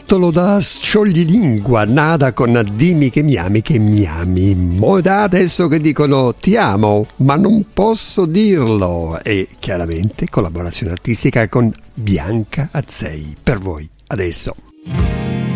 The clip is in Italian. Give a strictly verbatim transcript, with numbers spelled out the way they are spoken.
giocattolo da scioglilingua, nata con dimmi che mi ami, che mi ami. Moda adesso che dicono ti amo, ma non posso dirlo. E chiaramente collaborazione artistica con Bianca Azzei. Per voi, adesso.